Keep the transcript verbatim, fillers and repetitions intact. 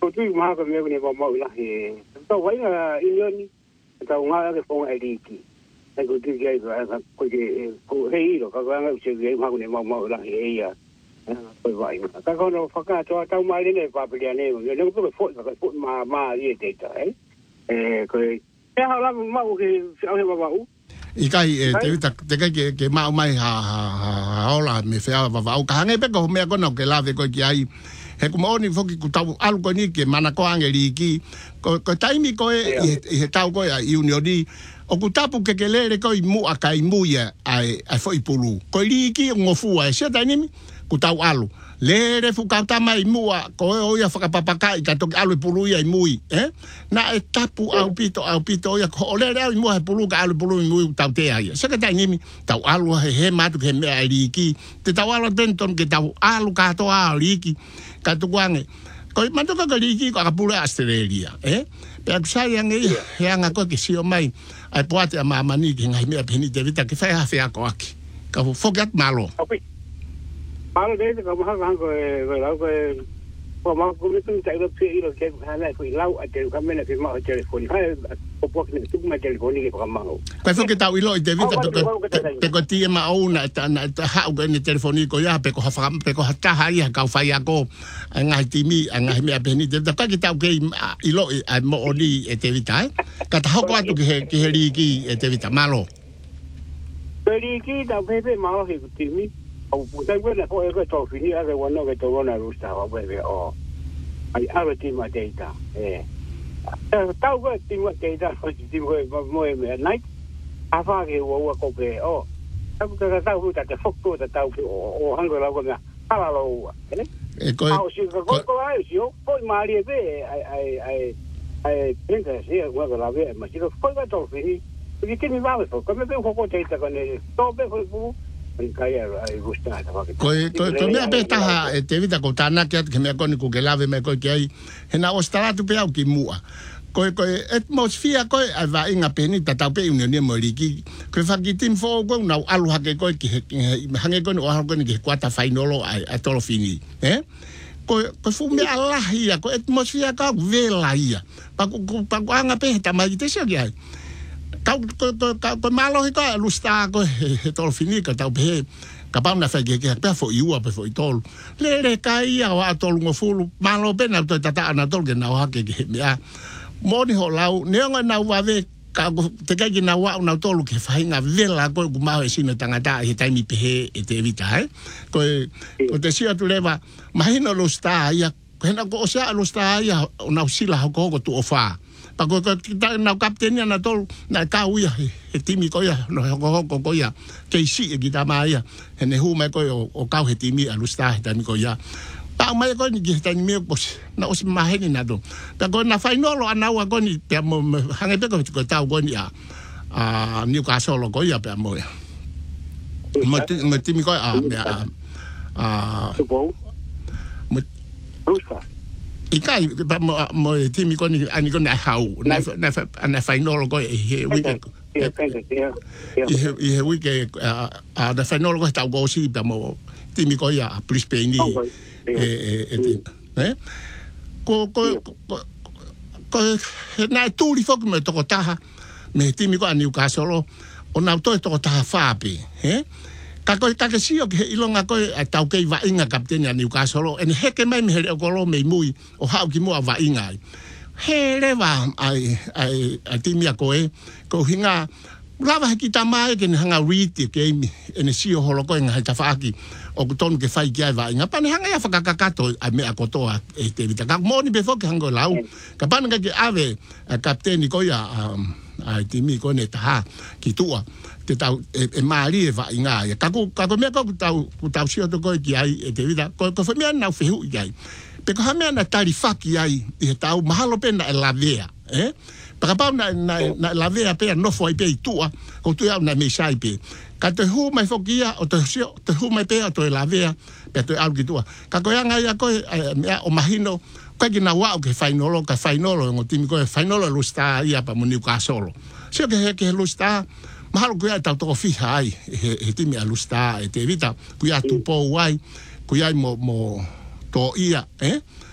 ko tu ma ko me ni ba ma la he to wai na union to nga ke fo ai di ki ai ko tu ge ko ke ko hei lo ka nga che ge ma ko ni ma ma la he ya ko vai ka ko no fa ka to ta ma ni ne pa pa ne ne no ko fo ka fo ma ma ye de ta eh eh ko e ha la ma ko ke au he ba ba u i kai e te vita te kai ke ke mau mai ha ha ha ola me fea va va o ka nge pe ko me ko no ke la de ko ki ai he ko mo ni foki ku tau alu ko ni ke mana ko angeli ki ko ko taimi ko e e tau ko ai union di o ku tapu ke ke le ko i mu akai mu ya ai ai foi pulu ko li ki ngofu ai se taimi ku tau alu le re fu ka mai mua ko o ia fa pa pa kai ka to alu pulu ia mui eh na e tapu au pito au pito ia ko le re mua pulu ka alu pulu mui tau te ai se ka tai ni tau alu he he matu ke me ai ki te tau alu benton ke tau alu ka to alu ki ka to wange ko matu ka li ki ka pulu Australia eh pe sai yang e yang ko ke si o mai ai poate a mama ni ke ngai me peni de vita ke fa ha fa ko aki ka forget malo Malo de ko ma ha ko ko la ko ko ma ko ni tu tai lo pe lo ke ha la ko lau a te ka me na ke ma o telefoni ha ko po ni tu ma telefoni ke pa ma o ko fo ke tau ilo de vita pe ko ti ma o na ta na ha o ni telefoni ko ya pe ko ha fa pe ko ha ta ha ya ka fa ya ko nga ti mi nga me a pe ni de ta ki tau ke ilo a mo o ni e te vita ka ta ho ko atu ke ke ri ki e te vita malo ri ki ta pe pe ma o ke ti mi o putai buena ko e ko to fini a de bueno que to bona rusta o bebe o ai ave ti ma data eh ta ko ti ma data o ti mo mo me night a fa ke wo ko pe o ta ko ta ta ko ta te fokto ta ta o hango la ko na ala lo eh e ko si ko ko ai si o ko ma ri be ai ai ai ai pensa si o ko la be ma si ko ko to fini ki ti mi va ko me be ko ko te ta ko ne to be ko ko ko ko me apeta ha e te vita ko tana ke ke me ko ni ku ke lave me ko ke ai he na o stara tu pe au ki mua ko ko atmosphere ko ai va inga peni ta ta pe union ni mo ki ko fa ki tim fo ko na alu ha ke ko ki hange ko ni o ha ko ni ke kwata finalo ai a tolo fini eh ko ko fu me ala ia ko atmosphere ka vela ia pa ko pa ko anga pe ta mai te se ai tau ko ko malo ko lusta ko tol fini ka tau pe ka pa na fa ke ke pe fo iu pe fo tol le le kai a wa tol ngo fulu malo pe na to tata na tol ke na ha ke ke ya mo ni ho lau ne nga na wa ve ka te ka ki na wa na tol ke fa inga vela ko ku ma e sino tanga ta he tai mi pe e te evita eh ko ko te sia tu leva mahino lusta ya ko na ko sia lusta ya na usila ko ko tu ofa pa ko kita na kaptenia na tol na ka uia he timi ko ya no ko ko ko ya ke si e kita mai ya ne hu mai ko o ka he timi alusta ta mi ko ya pa mai ko ni kita ni me ko na os mai ni na do ta ko na final ana wa ko ni pe mo hange pe ko ko ta ko ni a a Newcastle ko ya pe mo ya mo mo timi ko a a a supo mo rusa Ikai mo mo timi ko ni ani ko na hau na na na final ko e week e e week a da final ko ta go si pa mo timi ko ya plus pe ni e e eh ko ko ko na tu li fok me to ta me timi ko ani ka solo o na to to ta fa pe eh ka ko ta ke si o ke ilonga ko ta ke va inga kaptenia Newcastle en he ke mai me ko lo me mui o ha ki mo va inga he le va ai ai a ti mi ko e ko hinga lava ki ta mai ke hanga read ke en si o holo ko nga ta fa ki o ko ton ke fai ki va inga pa ne hanga ya fa ka ka to a me a ko to a te vita ka mo ni be fo ke hanga lau ka pa nga ke ave kapteni ko ya ai ti mi ko ne ta ki tua te tau e mari e va inga ya ka ko ka ko me ko tau ko tau si to ko ki ai e te vida ko ko me na fe hu ai pe ko me na tarifa ki ai e tau mahalo pe na la vea eh para pa na na la vea pe no foi pe tua ko tu na me sai pe ka te hu mai fo ki o te si te hu mai pe to la vea pe to al ki tua ka ko nga ya ko o mahino ka ki na wa ke fainolo ka fainolo ngo timi ko fainolo lu sta ia pa mo Newcastle si ke ke lu sta mahalo ku ya ta to fi hai e timi alusta e te vita ku ya tu po wai ku ya mo mo to ia eh